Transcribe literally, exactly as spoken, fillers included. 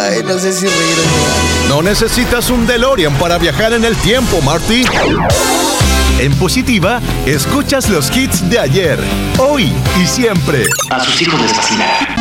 Ay, no sé si reír o llorar. No necesitas un DeLorean para viajar en el tiempo, Marty. En Positiva, escuchas los hits de ayer, hoy y siempre. A sus hijos les fascinará.